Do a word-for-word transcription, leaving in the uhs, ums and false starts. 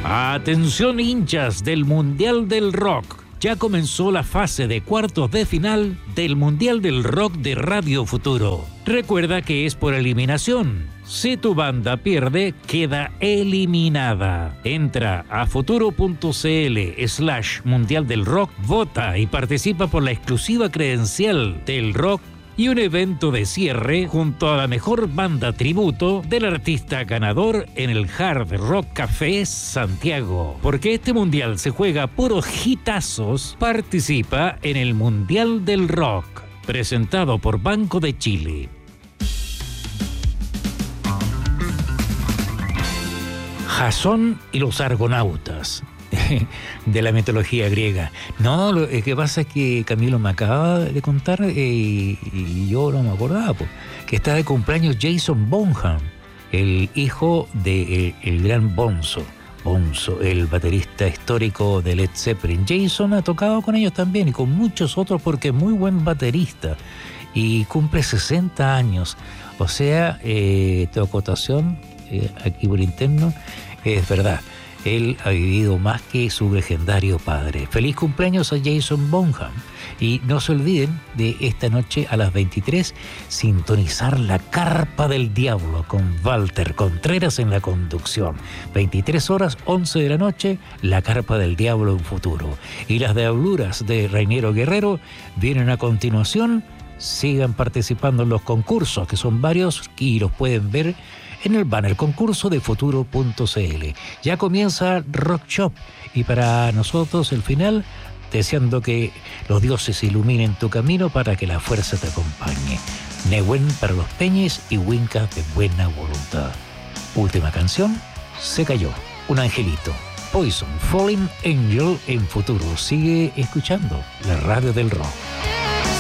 Atención hinchas del Mundial del Rock. Ya comenzó la fase de cuartos de final del Mundial del Rock de Radio Futuro. Recuerda que es por eliminación. Si tu banda pierde, queda eliminada. Entra a futuro.cl slash Mundial del Rock, vota y participa por la exclusiva credencial del rock y un evento de cierre junto a la mejor banda tributo del artista ganador en el Hard Rock Café Santiago. Porque este mundial se juega puros hitazos, participa en el Mundial del Rock, presentado por Banco de Chile. Jasón y los argonautas, de la mitología griega. No, lo que pasa es que Camilo me acaba de contar eh, y yo no me acordaba, pues, que está de cumpleaños Jason Bonham, el hijo del de el gran Bonzo, Bonzo, el baterista histórico de Led Zeppelin. Jason ha tocado con ellos también y con muchos otros porque es muy buen baterista y cumple sesenta años. O sea, eh, tu acotación eh, aquí por interno es verdad. Él ha vivido más que su legendario padre. Feliz cumpleaños a Jason Bonham. Y no se olviden de esta noche a las veintitrés sintonizar La Carpa del Diablo con Walter Contreras en la conducción. veintitrés horas, once de la noche, La Carpa del Diablo en Futuro. Y las diabluras de Reiniero Guerrero vienen a continuación. Sigan participando en los concursos, que son varios, y los pueden ver en el banner concurso de futuro punto cl. Ya comienza Rock Shop y para nosotros el final, deseando que los dioses iluminen tu camino para que la fuerza te acompañe. Nehuen para los peñes y Winca de buena voluntad. Última canción, Se cayó, un angelito. Poison, Falling Angel en Futuro. Sigue escuchando la radio del rock.